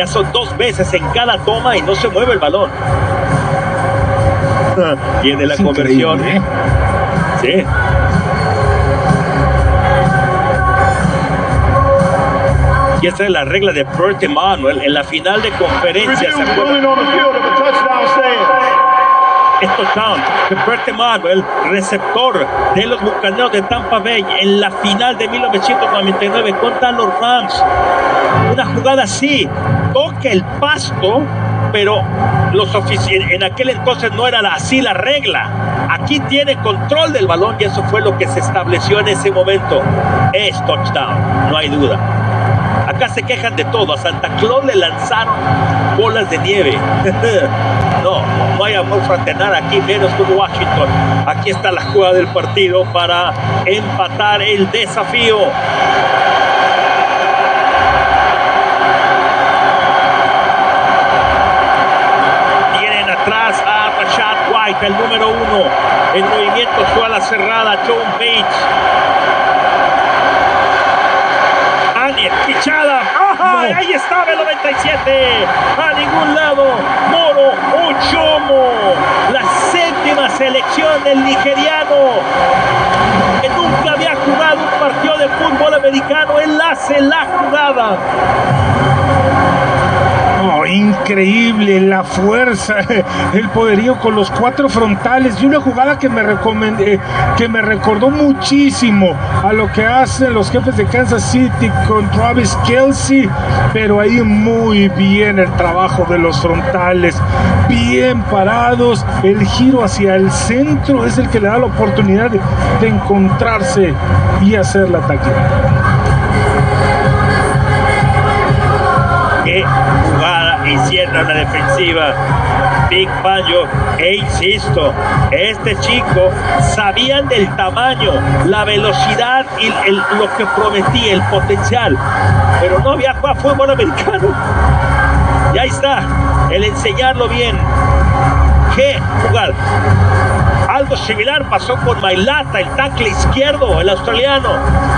Ya son 2 veces en cada toma y no se mueve el balón. Tiene la conversión. Sí. Y esa es la regla de Bert Emanuel en la final de conferencia. ¿Se acuerdan? Es touchdown de Bert Emanuel, receptor de los Bucaneros de Tampa Bay en la final de 1999 contra los Rams. Una jugada así, toca el pasto, pero en aquel entonces no era así la regla. Aquí tiene control del balón y eso fue lo que se estableció en ese momento. Es touchdown, no hay duda. Acá se quejan de todo. A Santa Claus le lanzaron bolas de nieve. No hay amor fraternal aquí, menos con Washington. Aquí está la jugada del partido para empatar el desafío. Tienen atrás a Rashad White, el número 1. En movimiento su ala cerrada, John Page. Pichada. ¡Ajá! No. Ahí estaba el 97. A ningún lado. Moro Ochomo. La 7ª selección del nigeriano. Que nunca había jugado un partido de fútbol americano. Él hace la jugada. Increíble la fuerza, el poderío con los 4 frontales y una jugada que me recordó muchísimo a lo que hacen los Jefes de Kansas City con Travis Kelce, pero ahí muy bien el trabajo de los frontales, bien parados, el giro hacia el centro es el que le da la oportunidad de encontrarse y hacer la taclea. Qué jugada hicieron la defensiva. Big Fangio, insisto, este chico sabían del tamaño, la velocidad y lo que prometía, el potencial, pero no había jugado fútbol americano. Y ahí está, el enseñarlo bien. Qué jugada. Algo similar pasó con Mailata, el tackle izquierdo, el australiano.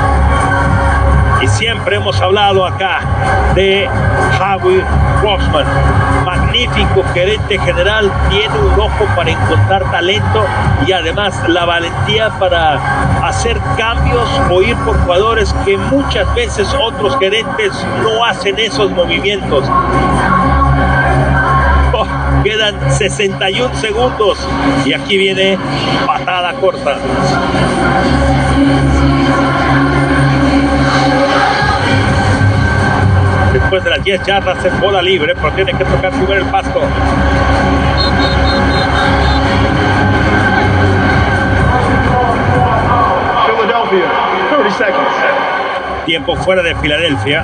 Y siempre hemos hablado acá de Howie Roseman, magnífico gerente general, tiene un ojo para encontrar talento y además la valentía para hacer cambios o ir por jugadores que muchas veces otros gerentes no hacen esos movimientos. Quedan 61 segundos y aquí viene patada corta. Después de las 10 yardas es bola libre, pero tiene que tocar primero el pasto. Philadelphia, 30 seconds. Tiempo fuera de Filadelfia.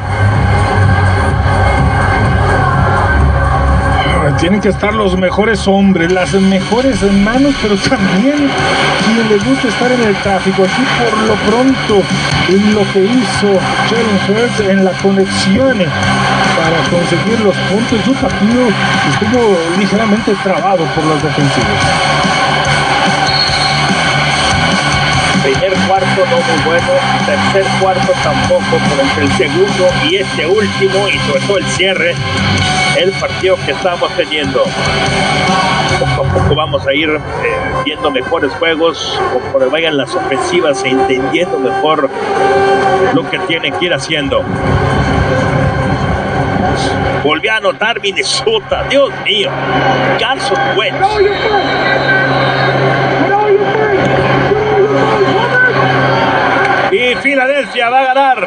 Tienen que estar los mejores hombres, las mejores manos, pero también quien les gusta estar en el tráfico. Aquí por lo pronto, en lo que hizo Jalen Hurts en la conexión para conseguir los puntos, su partido estuvo ligeramente trabado por los defensivos. Primer cuarto no muy bueno, tercer cuarto tampoco, pero entre el segundo y este último, y sobre todo el cierre, el partido que estamos teniendo. Poco a poco vamos a ir viendo mejores juegos, conforme vayan las ofensivas e entendiendo mejor lo que tienen que ir haciendo. Volvió a anotar Minnesota, Dios mío, Carson Wentz. Y Filadelfia va a ganar,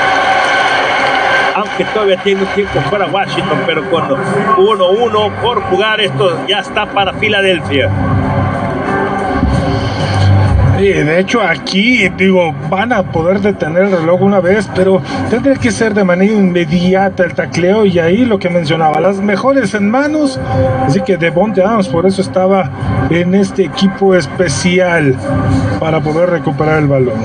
aunque todavía tiene un tiempo fuera Washington, pero con 1-1 por jugar, esto ya está para Filadelfia. De hecho aquí, van a poder detener el reloj una vez, pero tendría que ser de manera inmediata el tacleo, y ahí lo que mencionaba, las mejores en manos, así que Devontae Adams por eso estaba en este equipo especial para poder recuperar el balón.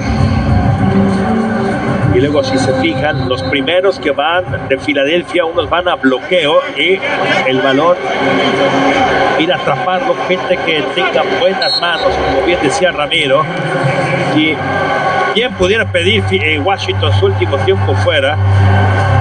Y luego, si se fijan, los primeros que van de Filadelfia, unos van a bloqueo y el balón ir a atraparlo, gente que tenga buenas manos, como bien decía Ramiro. Y quien pudiera pedir Washington su último tiempo fuera,